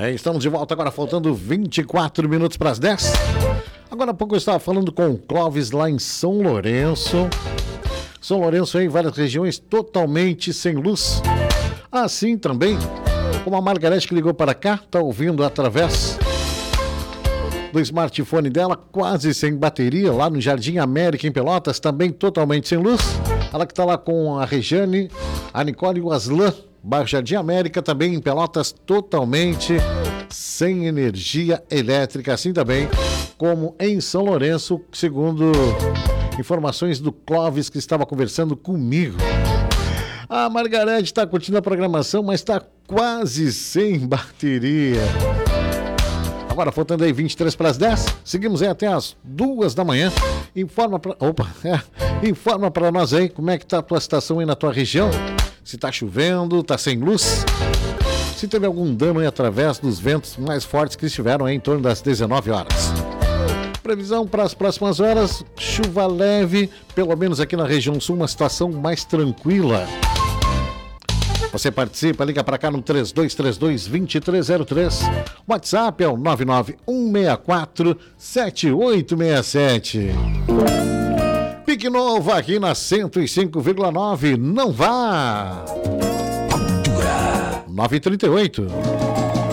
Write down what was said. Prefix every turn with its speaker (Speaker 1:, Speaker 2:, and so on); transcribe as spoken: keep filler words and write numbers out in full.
Speaker 1: É, estamos de volta agora, faltando vinte e quatro minutos para as dez. Agora há pouco eu estava falando com o Clóvis lá em São Lourenço. São Lourenço aí, várias regiões totalmente sem luz. Assim também, como a Margarete que ligou para cá, está ouvindo através do smartphone dela, quase sem bateria, lá no Jardim América, em Pelotas, também totalmente sem luz. Ela que está lá com a Rejane, a Nicole e o Aslan, bairro Jardim América, também em Pelotas, totalmente sem energia elétrica, assim também como em São Lourenço, segundo informações do Clóvis, que estava conversando comigo. A Margarete está curtindo a programação, mas está quase sem bateria. Agora, faltando aí vinte e três para as dez, seguimos aí até as duas da manhã. Informa para Opa, é, informa para nós aí como é que tá a tua situação aí na tua região. Se tá chovendo, tá sem luz. Se teve algum dano aí através dos ventos mais fortes que estiveram aí em torno das dezenove horas. Previsão para as próximas horas, chuva leve, pelo menos aqui na região sul, uma situação mais tranquila. Você participa, liga para cá no três dois três dois, dois três zero três. WhatsApp é o nove nove um seis quatro, sete oito seis sete. Pique Novo aqui na cento e cinco vírgula nove. Não vá! nove e trinta e oito.